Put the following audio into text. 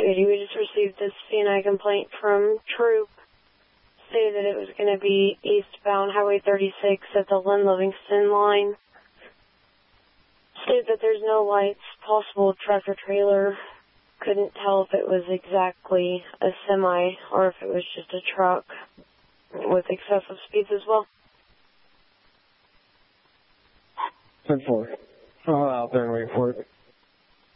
280, we just received this CNI complaint from Troop, stated that it was going to be eastbound Highway 36 at the Lynn Livingston line. Stated that there's no lights, possible tractor trailer. Couldn't tell if it was exactly a semi or if it was just a truck with excessive speeds as well. 10-4. I'll out there and wait for it.